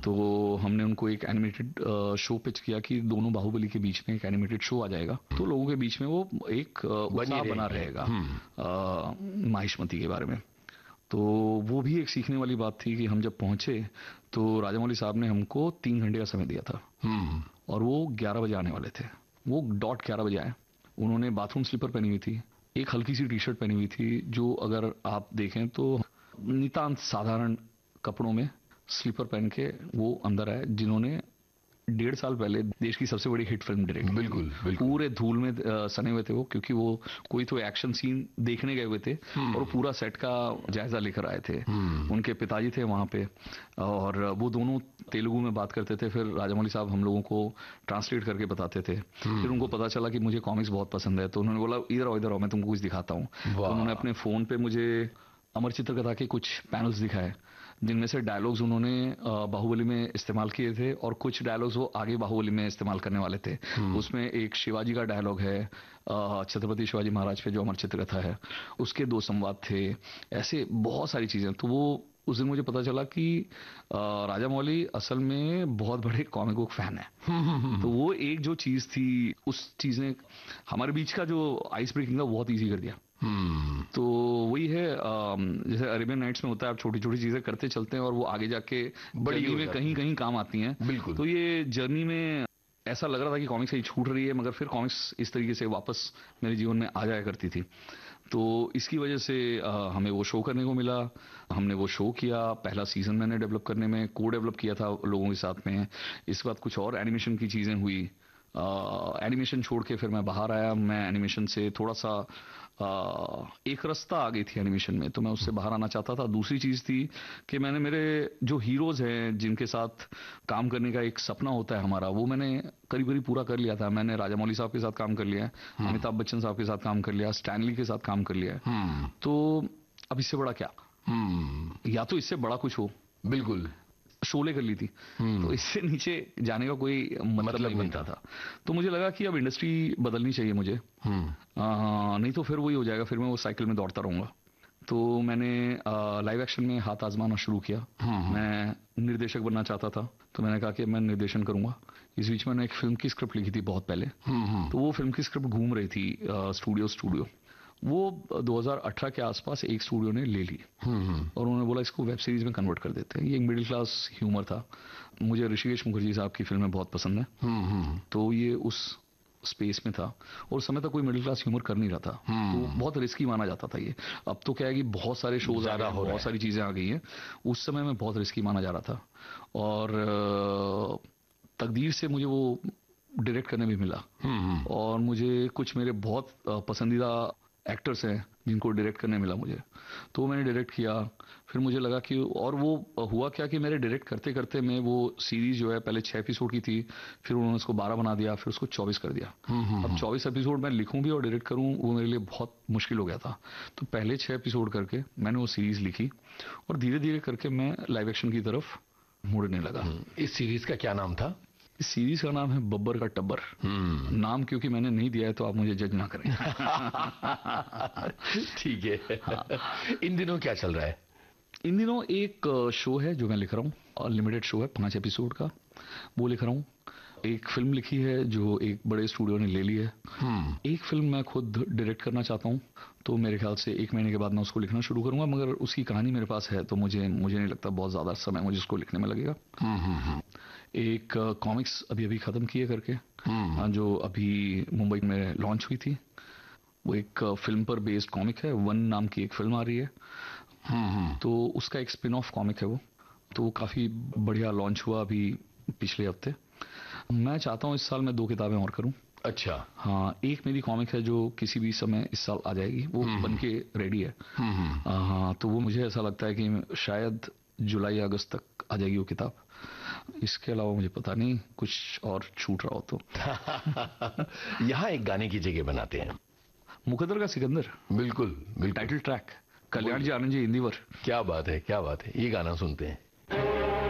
तो हमने उनको एक एनिमेटेड शो पिच किया कि दोनों बाहुबली के बीच में एक एनिमेटेड शो आ जाएगा, तो लोगों के बीच में वो एक उत्साह बना रहेगा माहिष्मती के बारे में। तो वो भी एक सीखने वाली बात थी कि हम जब पहुंचे तो राजामौली साहब ने हमको 3 घंटे का समय दिया था और वो 11 बजे आने वाले थे। वो डॉट 11 बजे आए। उन्होंने बाथरूम स्लीपर पहनी हुई थी, एक हल्की सी टी शर्ट पहनी हुई थी, जो अगर आप देखें तो नितांत साधारण कपड़ों में स्लीपर पहन के वो अंदर आए, जिन्होंने 1.5 साल पहले देश की सबसे बड़ी हिट फिल्म डायरेक्ट। बिल्कुल। पूरे धूल में सने हुए थे वो, क्योंकि वो कोई तो एक्शन सीन देखने गए हुए थे और पूरा सेट का जायजा लेकर आए थे। उनके पिताजी थे वहां पे और वो दोनों तेलुगु में बात करते थे, फिर राजामौली साहब हम लोगों को ट्रांसलेट करके बताते थे। फिर उनको पता चला कि मुझे कॉमिक्स बहुत पसंद है, तो उन्होंने बोला इधर आओ इधर आओ, मैं तुमको कुछ दिखाता हूँ। तो उन्होंने अपने फोन पे मुझे अमर चित्रकथा के कुछ पैनल्स दिखाए, जिनमें से डायलॉग्स उन्होंने बाहुबली में इस्तेमाल किए थे और कुछ डायलॉग्स वो आगे बाहुबली में इस्तेमाल करने वाले थे। उसमें एक शिवाजी का डायलॉग है, छत्रपति शिवाजी महाराज पे जो अमर चित्रकथा है, उसके 2 संवाद थे। ऐसे बहुत सारी चीजें। तो वो उस दिन मुझे पता चला कि राजामौली असल में बहुत बड़े कॉमिक बुक फैन है। तो वो एक जो चीज थी, उस चीज ने हमारे बीच का जो आइस ब्रेकिंग था बहुत ईजी कर दिया। तो वही है, जैसे अरेबियन नाइट्स में होता है, आप छोटी छोटी चीजें करते चलते हैं और वो आगे जाके बड़ी में कहीं कहीं काम आती हैं। बिल्कुल। तो ये जर्नी में ऐसा लग रहा था कि कॉमिक्स से छूट रही है, मगर फिर कॉमिक्स इस तरीके से वापस मेरे जीवन में आ जाया करती थी। तो इसकी वजह से हमें वो शो करने को मिला। हमने वो शो किया, पहला सीजन मैंने डेवलप करने में को डेवलप किया था लोगों के साथ में। इसके बाद कुछ और एनिमेशन की चीजें हुई। एनिमेशन छोड़ के फिर मैं बाहर आया। मैं एनिमेशन से थोड़ा सा एक रास्ता आ गई थी एनिमेशन में, तो मैं उससे बाहर आना चाहता था। दूसरी चीज थी कि मैंने मेरे जो हीरोज हैं जिनके साथ काम करने का एक सपना होता है हमारा, वो मैंने करीब करीब पूरा कर लिया था। मैंने राजामौली साहब के साथ काम कर लिया है, अमिताभ बच्चन साहब के साथ काम कर लिया, स्टैनली के साथ काम कर लिया है। तो अब इससे बड़ा क्या, या तो इससे बड़ा कुछ हो। बिल्कुल। शोले कर ली थी, तो इससे नीचे जाने का कोई मतलब नहीं बनता था। तो मुझे लगा कि अब इंडस्ट्री बदलनी चाहिए मुझे, नहीं तो फिर वही हो जाएगा, फिर मैं वो साइकिल में दौड़ता रहूंगा। तो मैंने लाइव एक्शन में हाथ आजमाना शुरू किया। मैं निर्देशक बनना चाहता था, तो मैंने कहा कि मैं निर्देशन करूंगा। इस बीच मैंने एक फिल्म की स्क्रिप्ट लिखी थी बहुत पहले। तो वो फिल्म की स्क्रिप्ट घूम रही थी स्टूडियो। वो 2018 के आसपास एक स्टूडियो ने ले ली और उन्होंने बोला इसको वेब सीरीज में कन्वर्ट कर देते हैं। ये एक मिडिल क्लास ह्यूमर था। मुझे ऋषिकेश मुखर्जी साहब की फिल्में बहुत पसंद है, तो ये उस स्पेस में था और उस समय तक कोई मिडिल क्लास ह्यूमर कर नहीं रहा था। तो बहुत रिस्की माना जाता था ये। अब तो क्या है कि बहुत सारे शोज आ गए, बहुत सारी चीजें आ गई हैं। उस समय में बहुत रिस्की माना जा रहा था और तकदीर से मुझे वो डायरेक्ट करने भी मिला। और मुझे कुछ मेरे बहुत पसंदीदा एक्टर्स हैं जिनको डायरेक्ट करने मिला मुझे, तो मैंने डायरेक्ट किया। फिर मुझे लगा कि, और वो हुआ क्या कि मेरे डायरेक्ट करते करते मैं वो सीरीज जो है पहले 6 एपिसोड की थी, फिर उन्होंने उसको 12 बना दिया, फिर उसको 24 कर दिया। अब 24 एपिसोड मैं लिखूं भी और डायरेक्ट करूं, वो मेरे लिए बहुत मुश्किल हो गया था। तो पहले 6 एपिसोड करके मैंने वो सीरीज लिखी और धीरे धीरे करके मैं लाइव एक्शन की तरफ मुड़ने लगा। इस सीरीज का क्या नाम था? इस सीरीज का नाम है बब्बर का टब्बर। नाम क्योंकि मैंने नहीं दिया है तो आप मुझे जज ना करें। ठीक है। इन दिनों क्या चल रहा है? इन दिनों एक शो है जो मैं लिख रहा हूँ, लिमिटेड शो है 5 एपिसोड का, वो लिख रहा हूँ। एक फिल्म लिखी है जो एक बड़े स्टूडियो ने ले ली है। एक फिल्म मैं खुद डायरेक्ट करना चाहता हूँ, तो मेरे ख्याल से 1 महीने के बाद मैं उसको लिखना शुरू करूंगा। मगर उसकी कहानी मेरे पास है, तो मुझे नहीं लगता बहुत ज्यादा समय मुझे उसको लिखने में लगेगा। एक कॉमिक्स अभी खत्म किए करके, जो अभी मुंबई में लॉन्च हुई थी, वो एक फिल्म पर बेस्ड कॉमिक है। 1 नाम की एक फिल्म आ रही है, तो उसका एक स्पिन ऑफ कॉमिक है वो। तो वो काफी बढ़िया लॉन्च हुआ अभी पिछले हफ्ते। मैं चाहता हूँ इस साल मैं 2 किताबें और करूँ। अच्छा। हाँ, एक मेरी कॉमिक है जो किसी भी समय इस साल आ जाएगी, वो बनके रेडी है। हाँ, तो वो मुझे ऐसा लगता है कि शायद जुलाई अगस्त तक आ जाएगी वो किताब। इसके अलावा मुझे पता नहीं, कुछ और छूट रहा हो तो। यहाँ एक गाने की जगह बनाते हैं, मुकद्दर का सिकंदर। बिल्कुल। टाइटल ट्रैक, कल्याण जी आनंद जी हिंदी वर। क्या बात है, क्या बात है। ये गाना सुनते हैं।